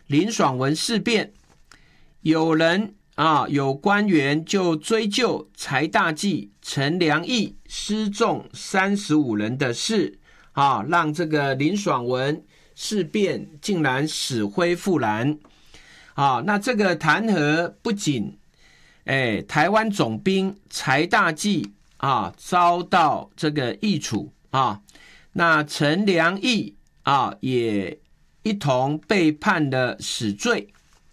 林爽文事变，有人有官员就追究财大计陈良义失纵35人的事让这个林爽文事变竟然死灰复燃那这个弹劾不仅台湾总兵财大计遭到这个议处那陈良义也一同被判了死罪。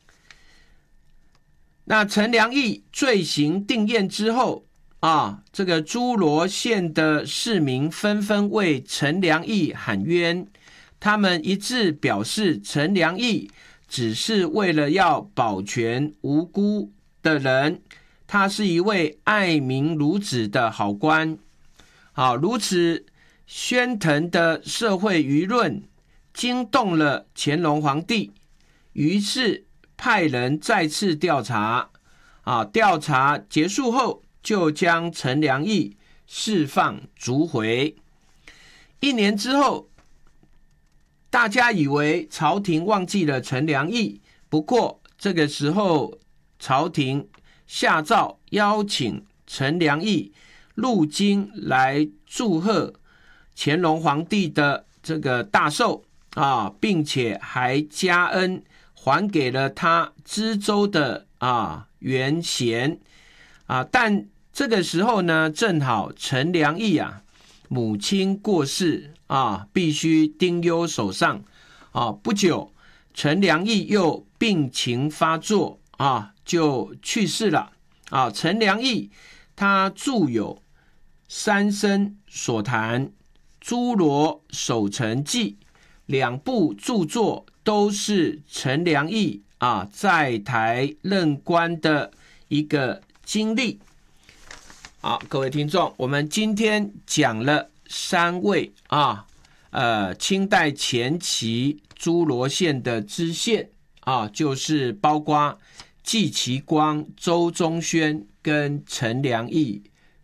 那陈良义罪行定验之后这个诸罗县的市民纷纷为陈良义喊冤，他们一致表示陈良义只是为了要保全无辜的人，他是一位爱民如子的好官。如此喧腾的社会舆论惊动了乾隆皇帝，于是派人再次调查调查结束后就将陈良义释放逐回。1年之后，大家以为朝廷忘记了陈良义，不过这个时候朝廷下诏邀请陈良义入京来祝贺乾隆皇帝的这个大寿并且还加恩还给了他知州的原衔但这个时候呢，正好陈良义母亲过世必须丁忧手上不久陈良义又病情发作就去世了陈良义他著有《三生所谈》《诸罗守城记》2部著作，都是陈良义在台任官的一个经历。好，各位听众，我们今天讲了3位清代前期诸罗县的知县就是包括季其光、周宗宣跟陈良义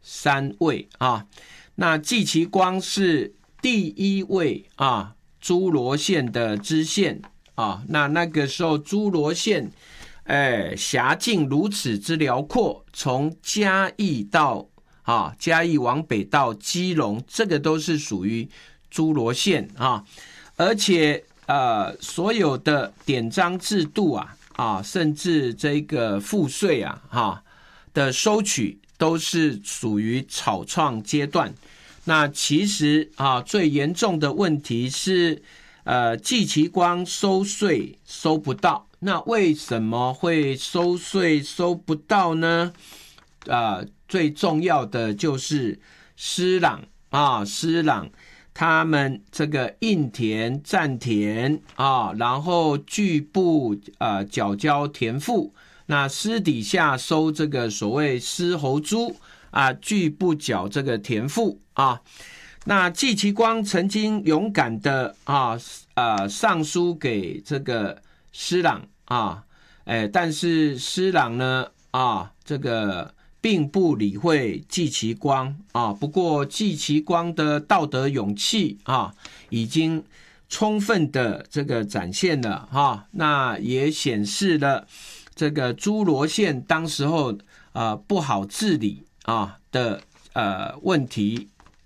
3位那季其光是第1位诸罗县的知县那个时候诸罗县辖境如此之辽阔，从嘉义到嘉义往北到基隆，这个都是属于诸罗县而且所有的典章制度甚至这个赋税的收取都是属于草创阶段。那其实最严重的问题是季其光收税收不到。那为什么会收税收不到呢？最重要的就是施琅他们这个印田占田然后拒不缴交田赋，那私底下收这个所谓狮侯猪拒不缴这个田赋那季其光曾经勇敢的上书给这个施琅但是施琅呢这个并不理会季其光不过季其光的道德勇气已经充分的这个展现了那也显示了这个诸罗县当时候不好治理的问题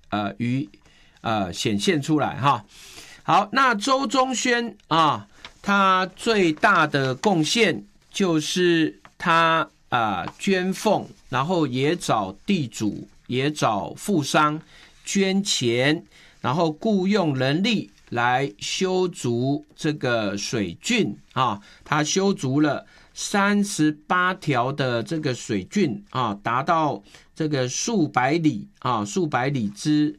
显现出来好，那周宗宣他最大的贡献就是他捐俸，然后也找地主也找富商捐钱，然后雇用人力来修筑这个水圳他修筑了38条的这个水圳达到这个数百里之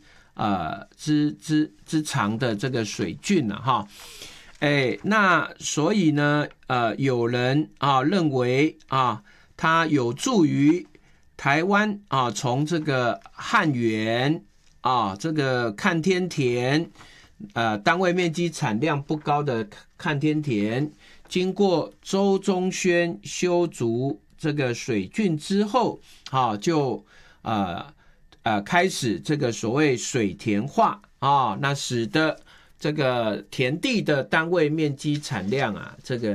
长的这个水圳那所以呢有人认为它有助于台湾从这个汉源这个看天田单位面积产量不高的看天田，经过周宗宣修筑这个水圳之后就开始这个所谓水田化那使得这个田地的单位面积产量这个